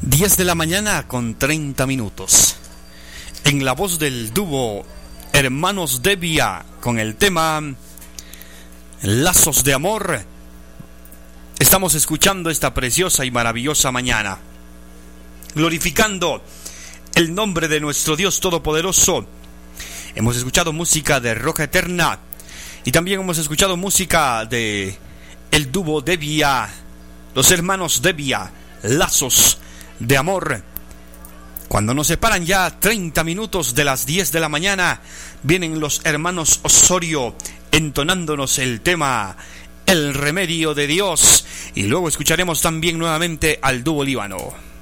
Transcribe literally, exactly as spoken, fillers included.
diez de la mañana con treinta minutos. En la voz del dúo Hermanos Devia con el tema Lazos de Amor, estamos escuchando esta preciosa y maravillosa mañana, glorificando el nombre de nuestro Dios Todopoderoso. Hemos escuchado música de Roca Eterna y también hemos escuchado música de el dúo Devia, los hermanos Devia, Lazos de Amor. Cuando nos separan ya treinta minutos de las diez de la mañana, vienen los hermanos Osorio entonándonos el tema El Remedio de Dios, y luego escucharemos también nuevamente al dúo Líbano.